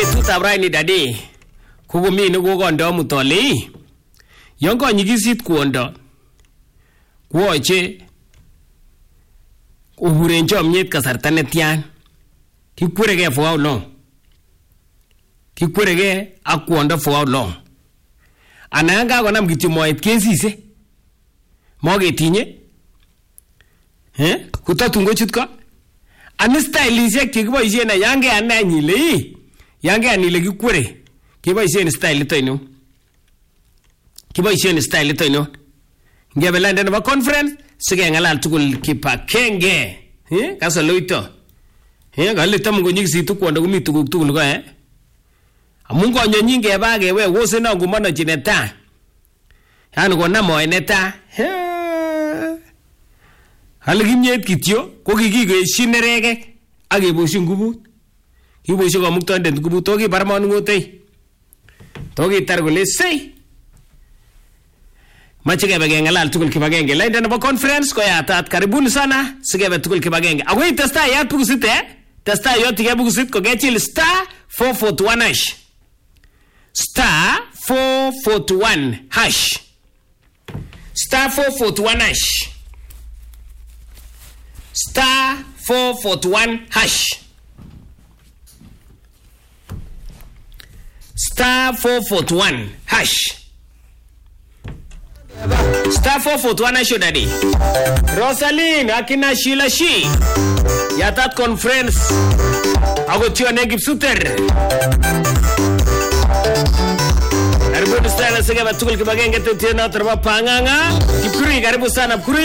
betutab raini dadi kokomi nekokondo mutole yon konyikisit kwondo kwoche oburen chomnyet kasarta netyan kikweregei for how long kikweregei ak kwondo for how long anan kakonam kityo moet kesise moketinye kotatun kochut ko ani stylishek chekiboisien yange anai nyile yange kikwere kiboisien style ito ino ngebe lande nebo conference sikengalal tugul kipakenge kasoloito kale tam konyikisitu kwondo komi tuguk tugul ko amun konyonyin ngeba kewe wose na ngumono chineta yani kona moe neta hali kimyet kityo ko kikikeshin neregek ak keboshin ngubut kiboshi komuktondet ngubut to kibar monungotei to kitar kole sei mache kebe kengalal tugul kibagenge lainda nebo conference ko yatat karibuni sana sikebe tugul kibagenge agoi testai yat bukusit testai yot ke bukusit ko kechil star 441 hash star 441 hash star 441 hash star 441 hash star 441 hash star 441 hash dadi Rosaline akina Sheila Shi yatat conference agotione Gipsuter karibu sana sege batukul kibagenge tena terba panganga kipkuri karibu sana